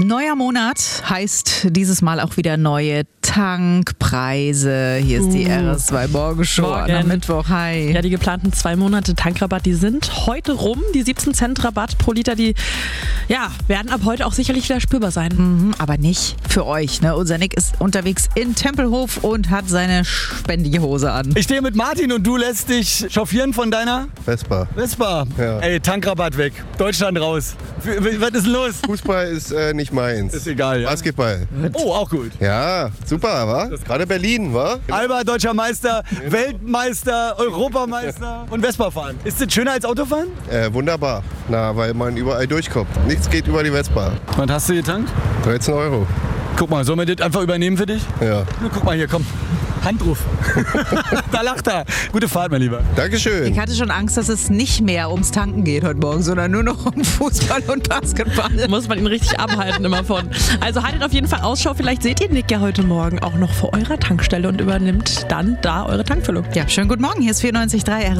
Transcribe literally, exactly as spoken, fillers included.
Neuer Monat heißt dieses Mal auch wieder neue Tankpreise. Hier ist die Uh. R S zwei Morgenshow Morgen. am Mittwoch. Hi. Ja, die geplanten zwei Monate Tankrabatt, die sind heute rum. Die siebzehn Cent Rabatt pro Liter, die ja, werden ab heute auch sicherlich wieder spürbar sein. Mhm, aber nicht für euch. Ne? Unser Nick ist unterwegs in Tempelhof und hat seine spendige Hose an. Ich stehe mit Martin und du lässt dich chauffieren von deiner Vespa. Vespa. Ja. Ey, Tankrabatt weg. Deutschland raus. W- w- Was ist denn los? Fußball ist äh, nicht meins. Ist egal, ja. Basketball. Oh, auch gut. Ja, super, wa? Gerade Berlin, wa? Alba, deutscher Meister, Weltmeister, Europameister und Vespa fahren. Ist das schöner als Autofahren? Äh, wunderbar. Na, weil man überall durchkommt. Nichts geht über die Vespa. Was hast du getankt? dreizehn Euro. Guck mal, sollen wir das einfach übernehmen für dich? Ja. Na, guck mal hier, komm. Handruf. Da lacht er. Gute Fahrt, mein Lieber. Dankeschön. Ich hatte schon Angst, dass es nicht mehr ums Tanken geht heute Morgen, sondern nur noch um Fußball und Basketball. Muss man ihn richtig abhalten immer von. Also haltet auf jeden Fall Ausschau. Vielleicht seht ihr Nick ja heute Morgen auch noch vor eurer Tankstelle und übernimmt dann da eure Tankfüllung. Ja, schönen guten Morgen. Hier ist vierundneunzig Komma drei R S